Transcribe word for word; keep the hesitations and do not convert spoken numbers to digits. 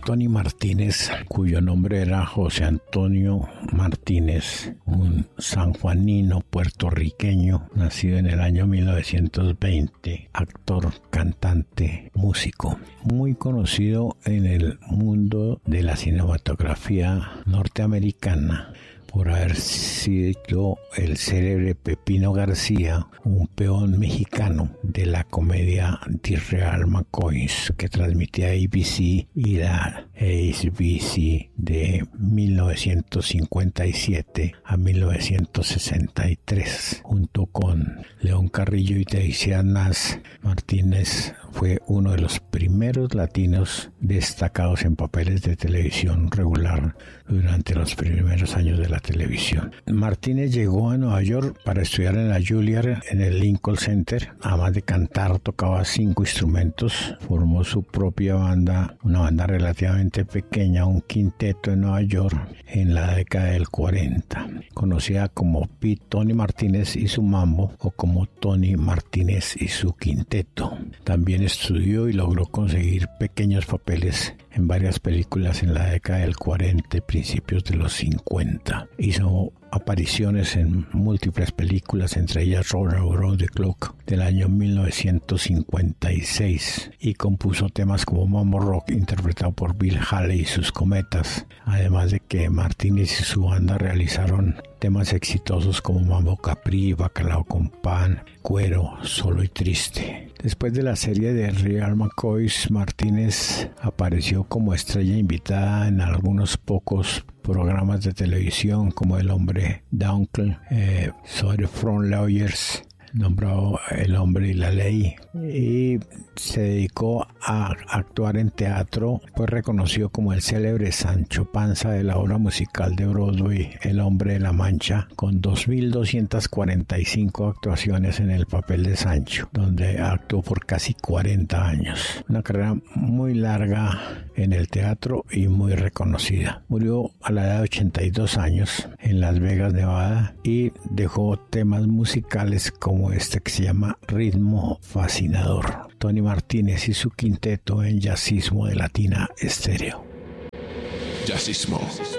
Tony Martínez, cuyo nombre era José Antonio Martínez, un sanjuanino puertorriqueño, nacido en el año mil novecientos veinte, actor, cantante, músico, muy conocido en el mundo de la cinematografía norteamericana por haber sido el célebre Pepino García, un peón mexicano de la comedia The Real McCoys que transmitía A B C y la A B C de mil novecientos cincuenta y siete a mil novecientos sesenta y tres. Junto con León Carrillo y Teicianas, Martínez fue uno de los primeros latinos destacados en papeles de televisión regular durante los primeros años de la televisión. Martínez llegó a Nueva York para estudiar en la Juilliard en el Lincoln Center. Además de cantar, tocaba cinco instrumentos, formó su propia banda, una banda relativamente pequeña, un quinteto en Nueva York en la década del cuarenta, conocida como Pete Tony Martínez y su Mambo o como Tony Martínez y su Quinteto. También estudió y logró conseguir pequeños papeles en varias películas en la década del cuarenta y principios de los cincuenta. Hizo apariciones en múltiples películas, entre ellas Roll Around the Clock del año mil novecientos cincuenta y seis, y compuso temas como Mambo Rock, interpretado por Bill Haley y sus Cometas, además de que Martínez y su banda realizaron temas exitosos como Mambo Capri, Bacalao con Pan, Cuero, Solo y Triste. Después de la serie de Real McCoys, Martínez apareció como estrella invitada en algunos pocos programas de televisión como El Hombre de Uncle, eh, Sorry From Lawyers, nombrado El Hombre y la Ley, y se dedicó a actuar en teatro. Fue reconocido como el célebre Sancho Panza de la obra musical de Broadway El Hombre de la Mancha, con dos mil doscientas cuarenta y cinco actuaciones en el papel de Sancho, donde actuó por casi cuarenta años. Una carrera muy larga en el teatro y muy reconocida. Murió a la edad de ochenta y dos años en Las Vegas, Nevada, y dejó temas musicales como este que se llama Ritmo Fascinador. Tony Martínez y su quinteto en Jazzismo de Latina Estéreo. Jazzismo.